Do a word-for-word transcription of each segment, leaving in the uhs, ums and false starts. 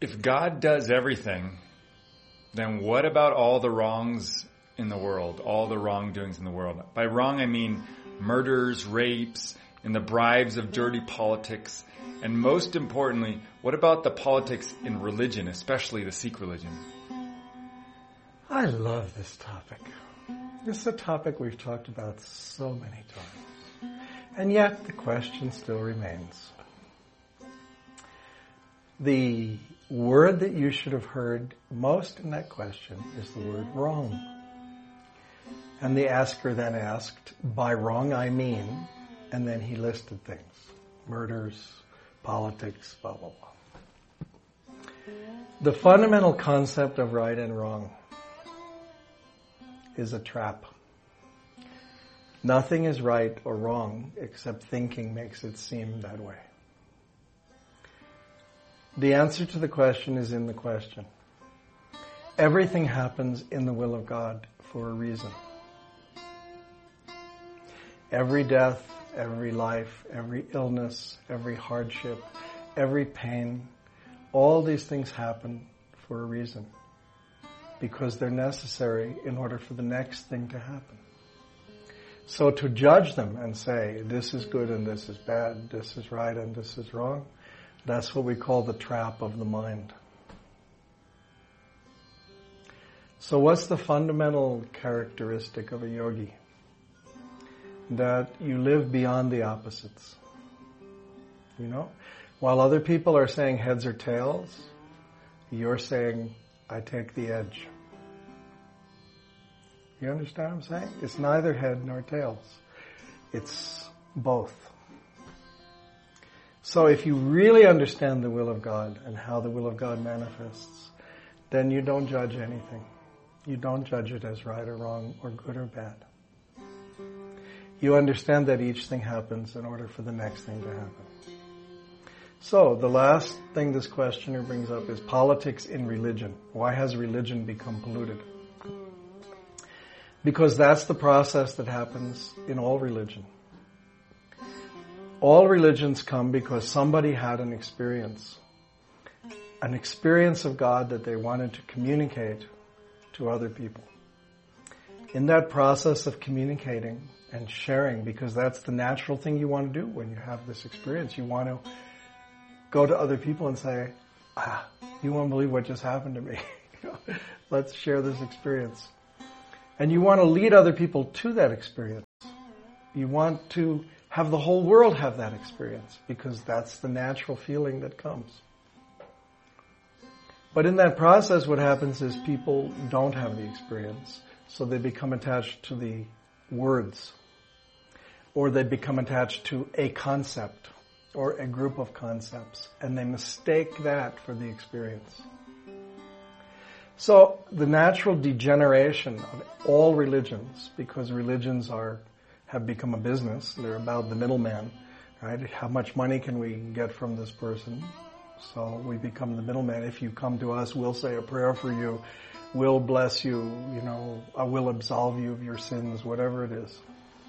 if God does everything, then what about all the wrongs in the world, all the wrongdoings in the world? By wrong, I mean murders, rapes, and the bribes of dirty politics. And most importantly, what about the politics in religion, especially the Sikh religion? I love this topic. This is a topic we've talked about so many times. And yet the question still remains. The word that you should have heard most in that question is the word wrong. And the asker then asked, by wrong I mean, and then he listed things. Murders, politics, blah, blah, blah. The fundamental concept of right and wrong is a trap. Nothing is right or wrong except thinking makes it seem that way. The answer to the question is in the question. Everything happens in the will of God for a reason. Every death, every life, every illness, every hardship, every pain, all these things happen for a reason. Because they're necessary in order for the next thing to happen. So to judge them and say, this is good and this is bad, this is right and this is wrong, that's what we call the trap of the mind. So what's the fundamental characteristic of a yogi? That you live beyond the opposites. You know? While other people are saying heads or tails, you're saying, I take the edge. You understand what I'm saying? It's neither head nor tails. It's both. So if you really understand the will of God and how the will of God manifests, then you don't judge anything. You don't judge it as right or wrong or good or bad. You understand that each thing happens in order for the next thing to happen. So the last thing this questioner brings up is politics in religion. Why has religion become polluted? Because that's the process that happens in all religion. All religions come because somebody had an experience. An experience of God that they wanted to communicate to other people. In that process of communicating and sharing, because that's the natural thing you want to do when you have this experience, you want to go to other people and say, ah, you won't believe what just happened to me. Let's share this experience. And you want to lead other people to that experience. You want to have the whole world have that experience because that's the natural feeling that comes. But in that process, what happens is people don't have the experience, so they become attached to the words, or they become attached to a concept or a group of concepts, and they mistake that for the experience. So the natural degeneration of all religions, because religions are have become a business, they're about the middleman, right? How much money can we get from this person? So we become the middleman. If you come to us, we'll say a prayer for you, we'll bless you, you know, I will absolve you of your sins, whatever it is.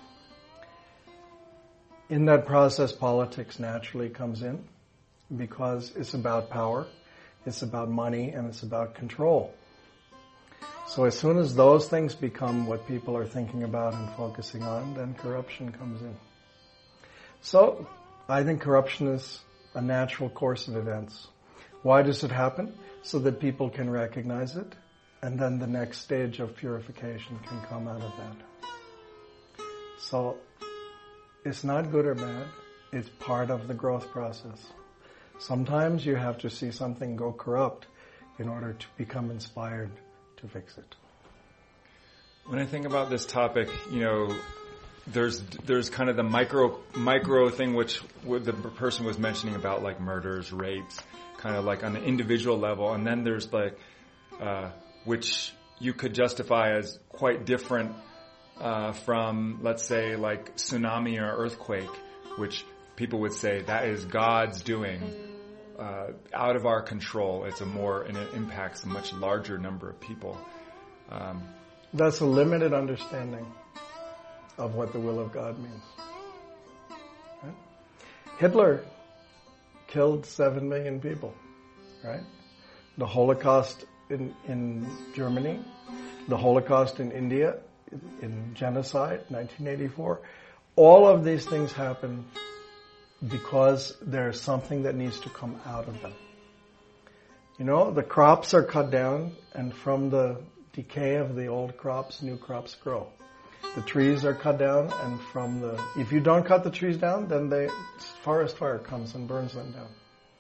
In that process, politics naturally comes in because it's about power, it's about money, and it's about control. So as soon as those things become what people are thinking about and focusing on, then corruption comes in. So I think corruption is a natural course of events. Why does it happen? So that people can recognize it, and then the next stage of purification can come out of that. So it's not good or bad. It's part of the growth process. Sometimes you have to see something go corrupt in order to become inspired to fix it. When I think about this topic, you know, there's there's kind of the micro micro thing which the person was mentioning about, like murders, rapes, kind of like on the individual level, and then there's like uh, which you could justify as quite different uh, from, let's say, like tsunami or earthquake, which people would say that is God's doing, uh, out of our control. It's a more and it impacts a much larger number of people. Um, That's a limited understanding of what the will of God means. Right? Hitler killed seven million people, right? the Holocaust in, in Germany, the Holocaust in India, in genocide, nineteen eighty-four. All of these things happen because there's something that needs to come out of them. You know, the crops are cut down, and from the decay of the old crops, new crops grow. The trees are cut down, and from the, if you don't cut the trees down, then the forest fire comes and burns them down.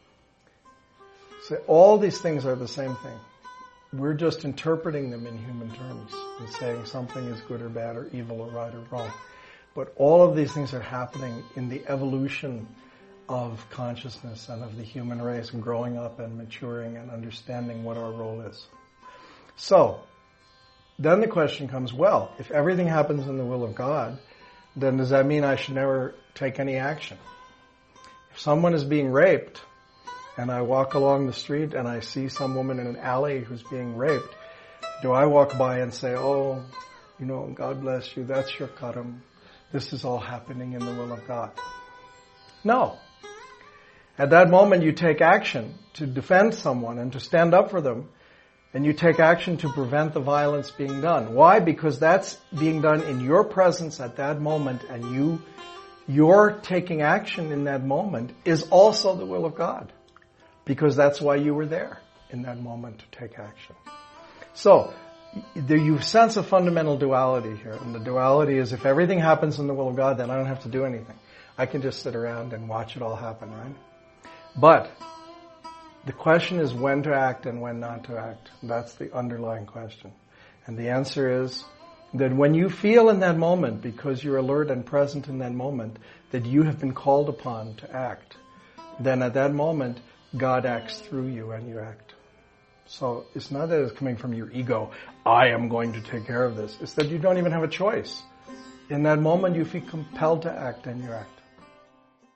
So all these things are the same thing. We're just interpreting them in human terms and saying something is good or bad or evil or right or wrong. But all of these things are happening in the evolution of consciousness and of the human race, growing up and maturing and understanding what our role is. So, then the question comes, well, if everything happens in the will of God, then does that mean I should never take any action? If someone is being raped, and I walk along the street and I see some woman in an alley who's being raped, do I walk by and say, oh, you know, God bless you, that's your karam. This is all happening in the will of God. No. At that moment you take action to defend someone and to stand up for them, and you take action to prevent the violence being done. Why? Because that's being done in your presence at that moment, and you, your taking action in that moment is also the will of God. Because that's why you were there in that moment to take action. So, there you sense a fundamental duality here. And the duality is, if everything happens in the will of God, then I don't have to do anything. I can just sit around and watch it all happen, right? But, the question is when to act and when not to act. That's the underlying question. And the answer is that when you feel in that moment, because you're alert and present in that moment, that you have been called upon to act, then at that moment, God acts through you and you act. So it's not that it's coming from your ego, I am going to take care of this. It's that you don't even have a choice. In that moment you feel compelled to act and you act.